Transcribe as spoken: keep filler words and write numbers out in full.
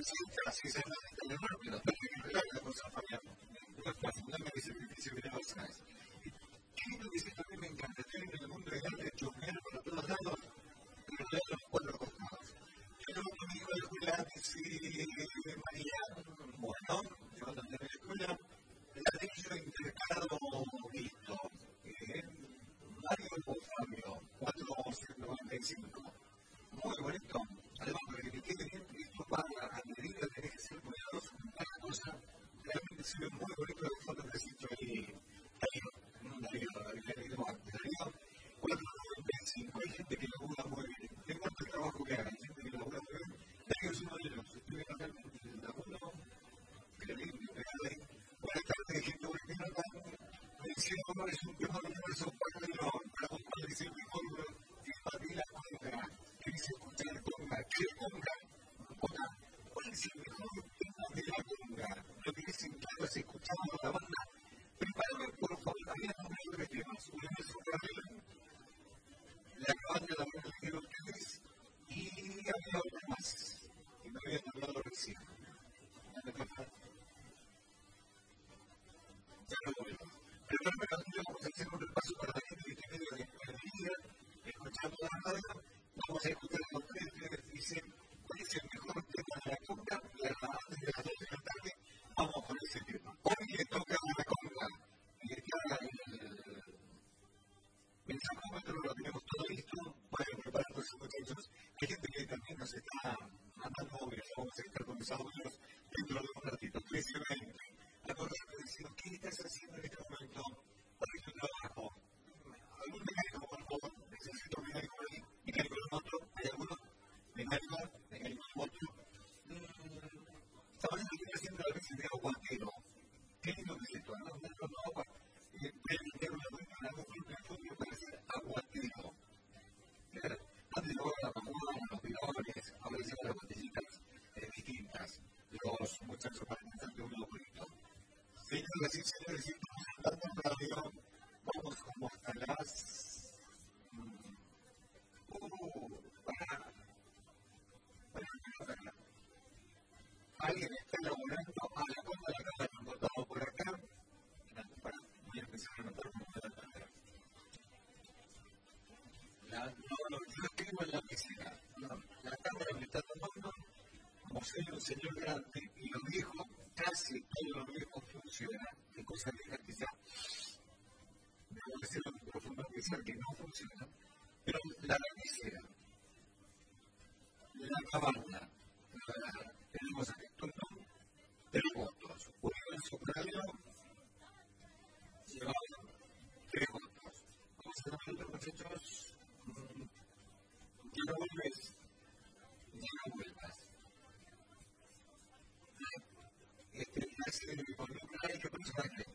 Así se llama el error, pero también es la cosa familiar. No es fácil, no es sacrificio que tenemos a eso. ¿Qué es lo que dice también me encantaría en el mundo de arte de chusmear por todos lados? Pero le los cuatro costados. Yo tengo un amigo de la escuela que se María, bueno, yo cuando andé en la escuela, la dicho intercalado visto. Mario Fabio, cuatrocientos noventa y cinco. Muy bonito. Además, para que te quede bien, esto va a medida, tenés que ser cuidadoso con cada cosa. Realmente se ve muy bonito el fondo que has hecho ahí. Darío, Darío, Darío, Darío, cuatrocientos noventa y cinco. Hay gente que labura muy bien. No importa el trabajo que haga, hay gente que labura muy bien. Darío es uno de los. Estuve acá en el laburo, que le digo, ahí. Buenas tardes, gente buena. El cielo es un tema de universo para el para buscar dice el mejor de la conga. Que dice escuchar conga. ¿Qué conga? Conga. ¿Cuál es el mejor tema de la conga? Lo que dicen claro es escuchar a la banda. Prepárame, por favor, había nombrado tres temas. Universo Paralelo, la cabaña de la buena de los ustedes y había otro más. Y me había nombrado recién. Ya lo voy. Pero primero vamos a hacer un repaso para la gente que tiene la disponibilidad, escuchando la radio, vamos a escuchar los tres que dicen cuál es el mejor tema de la conga, y antes de las dos de la tarde vamos con ese tema. Hoy le toca a la conga, y está el mensajómetro, lo tenemos todo listo, vayan preparando sus muchachos. Hay gente que también nos está mandando audios, vamos a estar con los audios dentro de un ratito, precisamente. Acordate de decir, ¿qué estás haciendo en este momento? ¿Cuál es tu trabajo? ¿Algún mecánico, por favor? ¿Necesito un mecánico ahí? ¿Mecánico de moto? ¿Hay alguno? ¿Mecánico? ¿Mecánico de moto? ¿Sabes lo que estoy haciendo a veces de aguantero? ¿Qué es lo que es esto? No, no, no, agua. Prender una cuenta en algún grupo de fútbol para ser aguantero. Antes de la vacuna, los bidones, ahora se las botellitas distintas. Los muchachos para pensar que uno bonito. Señoras y señores, estamos andando en radio. Vamos como hasta las. Uh, para. Para para alguien está elaborando a la conta de la casa que han contado por acá. Para, voy a empezar a anotar como de la cámara. La, no, no, yo escribo en la piscina. No, la cámara me está tomando como soy un señor grande y lo viejo, casi todo lo viejo funciona. Hay cosas viejas que ya me voy a hacer un profundo pensar que no funciona. Pero la lapicera, la cabaña, la, tenemos aquí turno, tres votos. Universo Paralelo, llevado tres votos. Vamos a ver los muchachos. Ya no vuelves, ya no vuelvas. Este, con un rayo personaje.